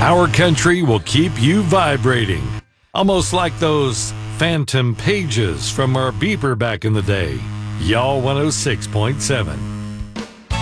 Our country will keep you vibrating, almost like those phantom pages from our beeper back in the day. Y'all 106.7.